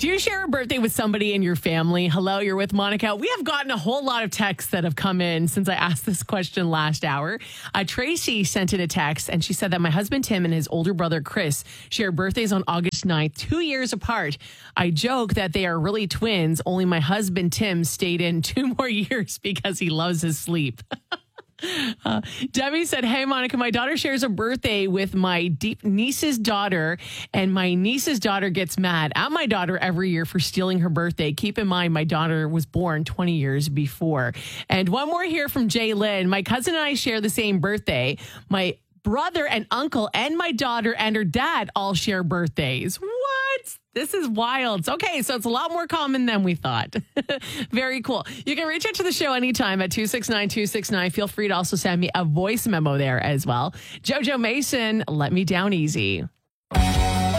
Do you share a birthday with somebody in your family? Hello, you're with Monica. We have gotten a whole lot of texts that have come in since I asked this question last hour. Tracy sent in a text and she said that my husband Tim and his older brother Chris share birthdays on August 9th, 2 years apart. I joke that they are really twins, only my husband Tim stayed in 2 more years because he loves his sleep. Debbie said, hey, Monica, my daughter shares a birthday with my niece's daughter, and my niece's daughter gets mad at my daughter every year for stealing her birthday. Keep in mind, my daughter was born 20 years before. And one more here from Jay Lynn. My cousin and I share the same birthday. My brother and uncle and my daughter and her dad all share birthdays. What? This is wild. Okay, so it's a lot more common than we thought. Very cool. You can reach out to the show anytime at 269-269. Feel free to also send me a voice memo there as well. Jojo Mason, Let Me Down Easy.